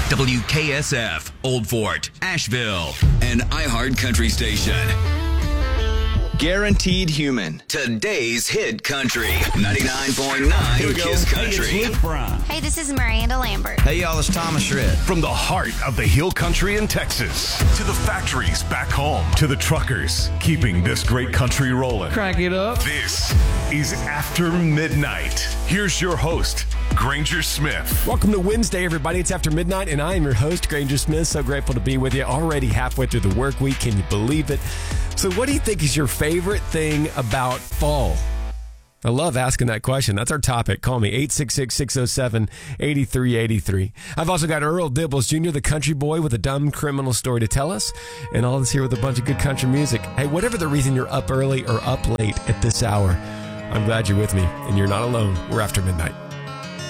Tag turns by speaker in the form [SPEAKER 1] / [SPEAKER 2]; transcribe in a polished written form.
[SPEAKER 1] WKSF, Old Fort, Asheville, an iHeart Country station.
[SPEAKER 2] Guaranteed Human.
[SPEAKER 1] Today's hit country, 99.9 Kiss Country.
[SPEAKER 3] Hey, it's Luke Bryan.
[SPEAKER 4] Hey, this is Miranda Lambert.
[SPEAKER 5] Hey, y'all, it's Thomas Shred.
[SPEAKER 6] From the heart of the Hill Country in Texas to the factories back home to the truckers keeping this great country rolling.
[SPEAKER 3] Crank it up.
[SPEAKER 6] This is After Midnight. Here's your host, Granger Smith.
[SPEAKER 7] Welcome to Wednesday, everybody. It's After Midnight, and I am your host, Granger Smith. So grateful to be with you. Already halfway through the work week. Can you believe it? So what do you think is your favorite thing about fall? I love asking that question. That's our topic. Call me, 866-607-8383. I've also got Earl Dibbles Jr., the country boy with a dumb criminal story to tell us, and all this here with a bunch of good country music. Hey, whatever the reason you're up early or up late at this hour, I'm glad you're with me, and you're not alone. We're After Midnight.